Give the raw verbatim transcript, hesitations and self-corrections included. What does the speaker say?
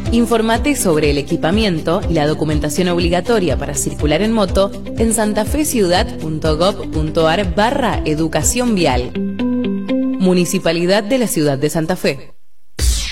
Informate sobre el equipamiento y la documentación obligatoria para circular en moto en santafeciudad.gov.ar barra educación vial. Municipalidad de la Ciudad de Santa Fe.